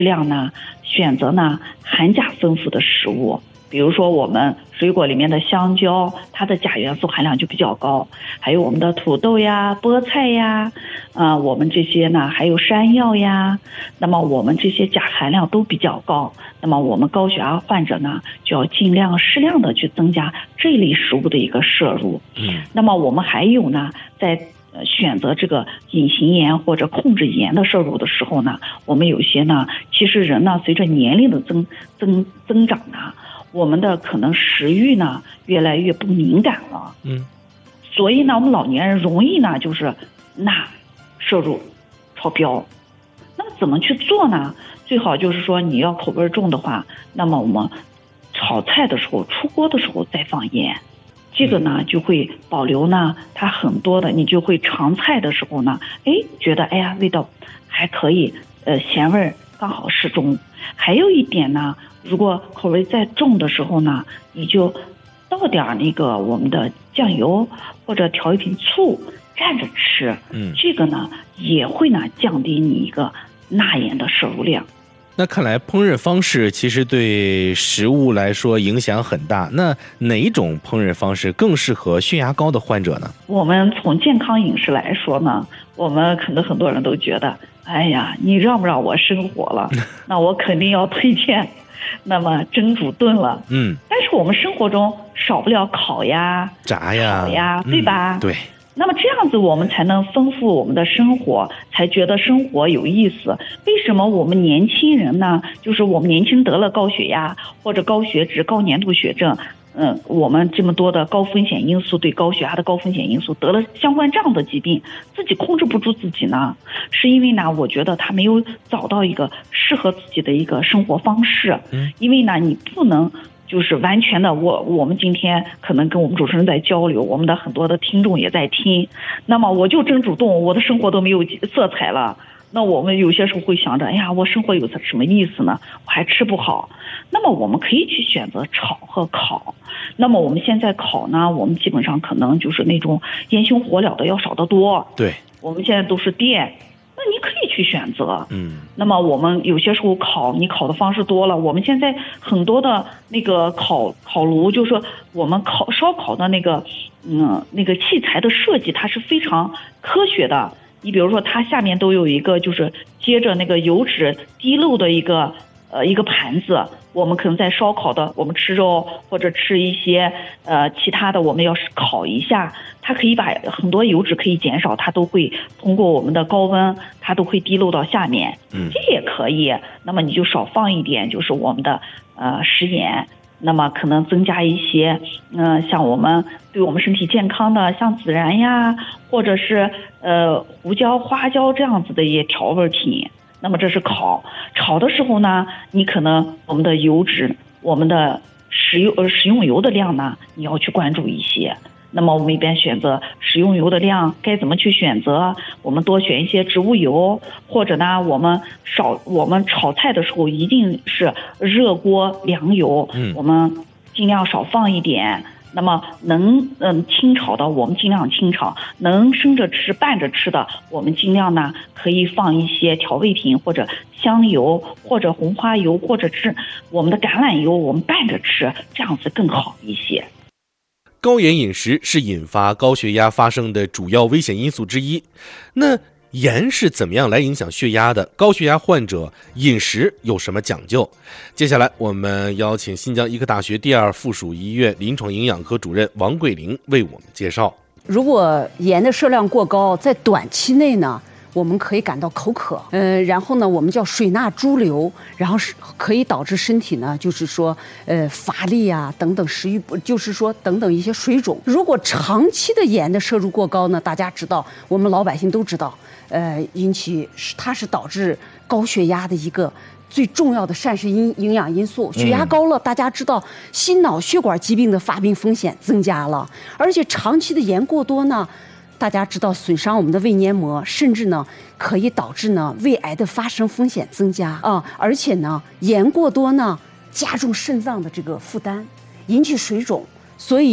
量呢，选择呢含钾丰富的食物。比如说我们水果里面的香蕉，它的钾元素含量就比较高，还有我们的土豆呀、菠菜呀，我们这些呢还有山药呀，那么我们这些钾含量都比较高。那么我们高血压患者呢，就要尽量适量的去增加这一类食物的一个摄入。那么我们还有呢，在选择这个隐形盐或者控制盐的摄入的时候呢，我们有些呢，其实人呢随着年龄的增长呢，我们的可能食欲呢越来越不敏感了，所以呢，我们老年人容易呢就是钠摄入超标。那么怎么去做呢？最好就是说你要口味重的话，那么我们炒菜的时候出锅的时候再放盐，这个呢就会保留呢它很多的，你就会尝菜的时候呢，觉得味道还可以，咸味刚好适中。还有一点呢，如果口味再重的时候呢，你就倒点那个我们的酱油或者调一瓶醋蘸着吃，这个呢也会呢降低你一个钠盐的摄入量。 那看来烹饪方式其实对食物来说影响很大，那哪种烹饪方式更适合血压高的患者呢？ 我们从健康饮食来说呢，我们可能很多人都觉得，你让不让我生火了？那我肯定要推荐那么蒸煮炖了。但是我们生活中少不了烤呀、 炸呀、 炒呀，对吧？ 对。 那么这样子我们才能丰富我们的生活，才觉得生活有意思。为什么我们年轻人呢，就是我们年轻人得了高血压或者高血脂、高粘度血症，我们这么多的高风险因素，对高血压的高风险因素，得了相关这样的疾病，自己控制不住自己呢？是因为呢，我觉得他没有找到一个适合自己的一个生活方式。因为呢，你不能就是完全的，我们今天可能跟我们主持人在交流，我们的很多的听众也在听，那么我就蒸煮炖，我的生活都没有色彩了。那我们有些时候会想着，我生活有什么意思呢？我还吃不好。那么我们可以去选择炒和烤。那么我们现在烤呢，我们基本上可能就是那种烟熏火燎的要少得多。 对， 我们现在都是电。那你可以去选择，那么我们有些时候你烤的方式多了，我们现在很多的那个烤炉，就是说我们烧烤的那个器材的设计，它是非常科学的。你比如说，它下面都有一个就是接着那个油脂滴漏的一个盘子，我们可能在烧烤的，我们吃肉或者吃一些其他的，我们要是烤一下，它可以把很多油脂可以减少，它都会通过我们的高温，它都会滴漏到下面，这也可以。那么你就少放一点，就是我们的食盐，那么可能增加一些像我们对我们身体健康的，像孜然呀，或者是胡椒、花椒这样子的一些调味品。那么这是炒的时候呢，你可能我们的油脂，我们的食用油的量呢，你要去关注一些。那么我们一边选择食用油的量该怎么去选择？我们多选一些植物油，或者呢，我们炒菜的时候一定是热锅凉油，我们尽量少放一点。那么能清炒的我们尽量清炒，能生着吃拌着吃的我们尽量呢可以放一些调味品或者香油或者红花油或者是我们的橄榄油，我们拌着吃，这样子更好一些。 高盐饮食是引发高血压发生的主要危险因素之一。那盐是怎么样来影响血压的？高血压患者饮食有什么讲究？接下来我们邀请新疆医科大学第2附属医院临床营养科主任王桂玲为我们介绍。 如果盐的摄量过高，在短期内呢，我们可以感到口渴，然后呢，我们叫水钠潴留，然后是可以导致身体呢，就是说，乏力啊等等，食欲不，就是说等等一些水肿。如果长期的盐的摄入过高呢，大家知道，我们老百姓都知道，它是导致高血压的一个最重要的膳食营养因素。血压高了，大家知道心脑血管疾病的发病风险增加了，而且长期的盐过多呢，大家知道损伤我们的胃黏膜，甚至呢可以导致呢胃癌的发生风险增加啊！而且呢盐过多呢加重肾脏的这个负担，引起水肿。所以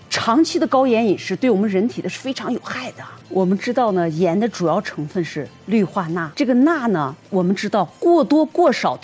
长期的高盐饮食对我们人体的是非常有害的。我们知道呢，盐的主要成分是氯化钠，这个钠呢，我们知道过多过少